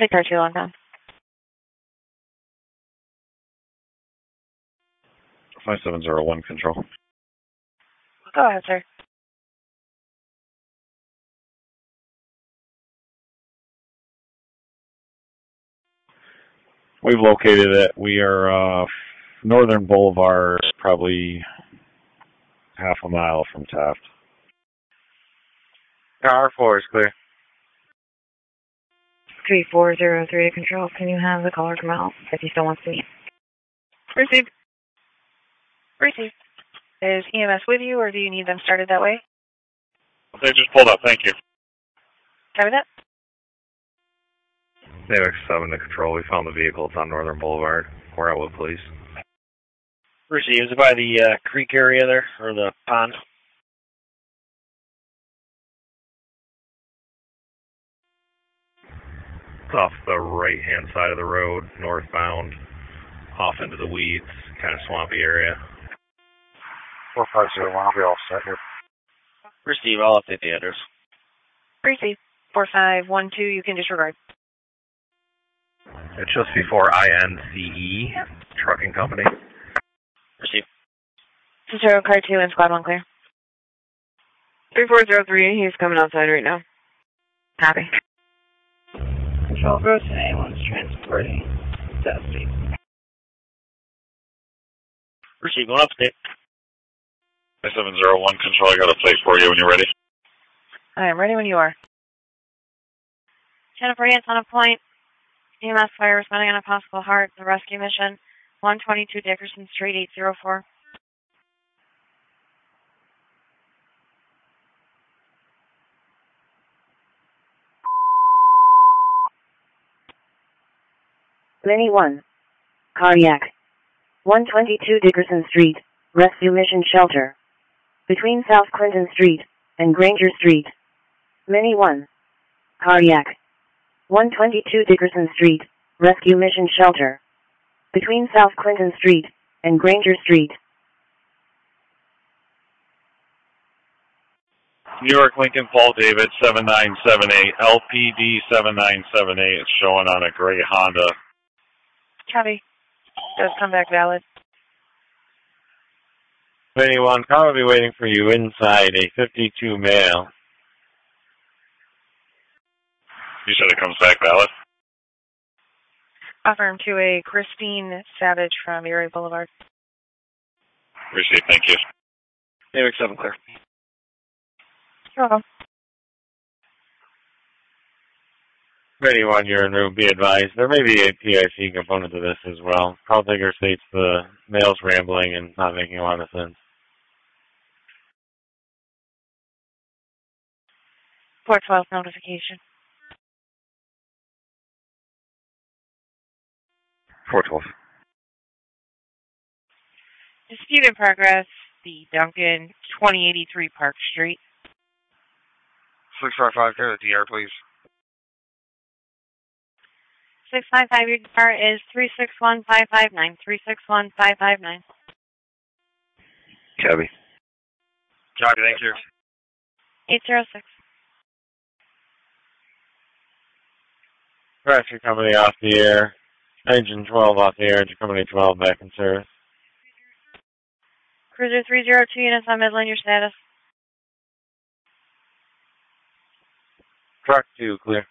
Take our 2 on down. 5701 control. Go ahead, sir. We've located it. We are Northern Boulevard, probably half a mile from Taft. Tower 4 is clear. 3403 to control. Can you have the caller come out if he still wants to meet? Received. Received. Is EMS with you, or do you need them started that way? They just pulled up. Thank you. Copy that. Navix 7 to control. We found the vehicle. It's on Northern Boulevard. We're out with police. Received. Is it by the creek area there, or the pond? It's off the right-hand side of the road, northbound, off into the weeds, kind of swampy area. 4501, I'll be all set here. Receive. I'll update the address. Receive. 4512, you can disregard. It's just before INCE Trucking Company. Receive. Cicero, car 2 and squad 1 clear. 3403, he's coming outside right now. Copy. Control Gross and A1's transporting Dusty. Receive. Going update. 5701 control. I got a plate for you when you're ready. I am ready when you are. Jennifer, yes, on a point. EMS fire responding on a possible heart. The rescue mission, 122 Dickerson Street, 804. Mini 1. Cardiac. 122 Dickerson Street, Rescue Mission Shelter. Between South Clinton Street and Granger Street. Mini 1. Cardiac. 122 Dickerson Street, Rescue Mission Shelter. Between South Clinton Street and Granger Street. New York Lincoln Paul David 7978, LPD 7978. It's showing on a gray Honda. Copy. Does come back valid. 21, car will be waiting for you inside a 52 male. You said it comes back valid? Affirm to a Christine Savage from Erie Boulevard. Receive, thank you. Navix 7 clear. You're welcome. 21, you're in room. Be advised. There may be a PIC component to this as well. Call taker states the male's rambling and not making a lot of sense. 412 notification. 412. Dispute in progress. The Duncan, 2083 Park Street. 655, go to the DR, please. 655, your car is 361559. 361559. Copy. Copy, thank you. 806. Rescue Company off the air. Engine 12 off the air. Engine Company 12 back in service. Cruiser 302 units on Midland, your status. Truck 2, clear.